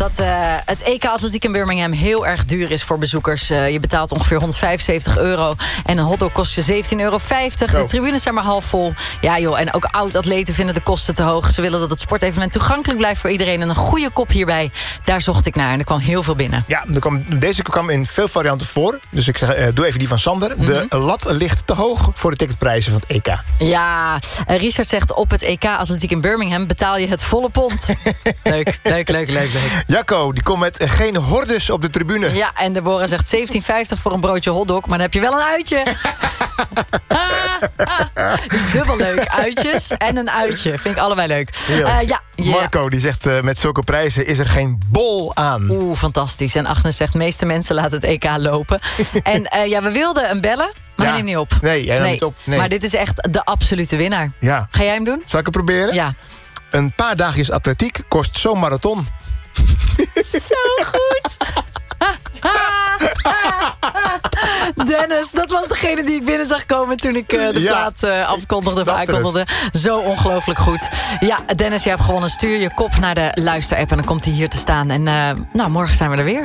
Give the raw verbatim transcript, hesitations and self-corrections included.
dat uh, het E K Atletiek in Birmingham heel erg duur is voor bezoekers. Uh, je betaalt ongeveer honderdvijfenzeventig euro. En een hotdog kost je zeventien euro vijftig. De tribunes zijn maar half vol. Ja joh, en ook oud-atleten vinden de kosten te hoog. Ze willen dat het sportevenement toegankelijk blijft voor iedereen. En een goede kop hierbij, daar zocht ik naar. En er kwam heel veel binnen. Ja, er kwam, deze kwam in veel varianten voor. Dus ik uh, doe even die van Sander. Mm-hmm. De lat ligt te hoog voor de ticketprijzen van het E K. Ja, uh, Richard zegt op het E K Atletiek in Birmingham betaal je het volle pond. leuk, leuk, leuk, leuk, leuk. Jacco, die komt met geen hordes op de tribune. Ja, en Deborah zegt zeventien vijftig voor een broodje hotdog, maar dan heb je wel een uitje. Dat is dubbel leuk. Uitjes en een uitje. Vind ik allebei leuk. Uh, ja, yeah. Marco, die zegt uh, met zulke prijzen is er geen bol aan. Oeh, fantastisch. En Agnes zegt, meeste mensen laten het E K lopen. En uh, ja, we wilden hem bellen, maar ja. hij neemt niet op. Nee, hij neemt nee. niet op. Nee. Maar dit is echt de absolute winnaar. Ja. Ga jij hem doen? Zal ik het proberen? Ja. Een paar dagjes atletiek kost zo'n marathon. Zo goed. Dennis, dat was degene die ik binnen zag komen toen ik uh, de ja, plaat uh, afkondigde of aankondigde. Zo ongelooflijk goed. Ja, Dennis, je hebt gewonnen. Stuur je kop naar de luisterapp en dan komt hij hier te staan. En uh, nou, morgen zijn we er weer.